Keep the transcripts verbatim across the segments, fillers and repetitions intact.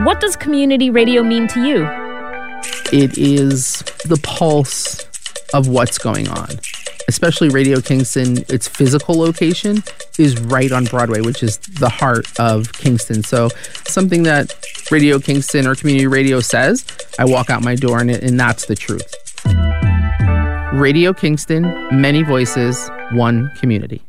What does community radio mean to you? It is the pulse of what's going on. Especially Radio Kingston, its physical location is right on Broadway, which is the heart of Kingston. So something that Radio Kingston or community radio says, I walk out my door and, it, and that's the truth. Radio Kingston, many voices, one community.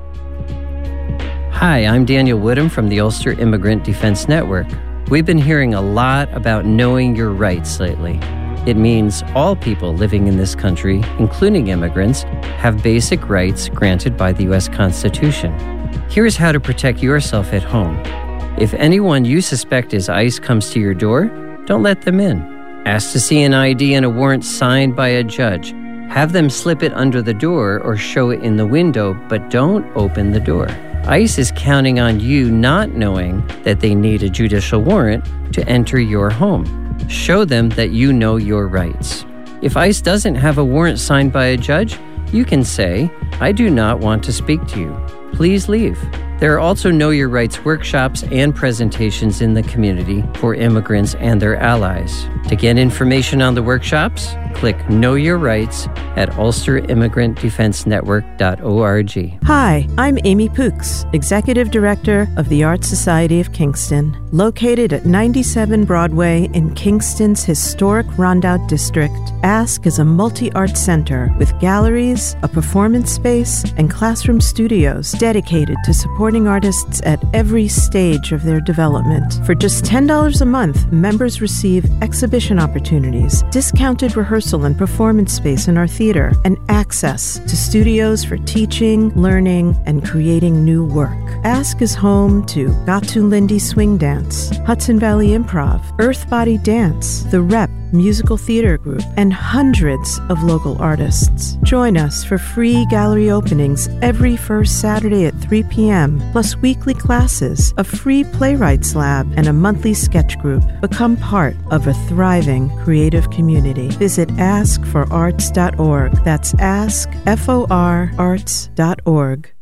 Hi, I'm Daniel Woodham from the Ulster Immigrant Defense Network. We've been hearing a lot about knowing your rights lately. It means all people living in this country, including immigrants, have basic rights granted by the U S Constitution. Here's how to protect yourself at home. If anyone you suspect is ICE comes to your door, don't let them in. Ask to see an I D and a warrant signed by a judge. Have them slip it under the door or show it in the window, but don't open the door. ICE is counting on you not knowing that they need a judicial warrant to enter your home. Show them that you know your rights. If ICE doesn't have a warrant signed by a judge, you can say, I do not want to speak to you. Please leave. There are also Know Your Rights workshops and presentations in the community for immigrants and their allies. To get information on the workshops, click Know Your Rights at ulster immigrant defense network dot org. Hi, I'm Amy Pooks, Executive Director of the Art Society of Kingston. Located at ninety-seven Broadway in Kingston's historic Rondout District, Ask is a multi-art center with galleries, a performance space, and classroom studios dedicated to supporting artists at every stage of their development. For just ten dollars a month, members receive exhibition opportunities, discounted rehearsal and performance space in our theater, and access to studios for teaching, learning, and creating new work. Ask is home to Gatu Lindy Swing Dance, Hudson Valley Improv, Earth Body Dance, The Rep Musical Theater Group, and hundreds of local artists. Join us for free gallery openings every first Saturday at three p.m., plus weekly classes, a free playwrights lab, and a monthly sketch group. Become part of a thriving creative community. Visit ask for arts dot org. That's ask, F O R, arts dot org.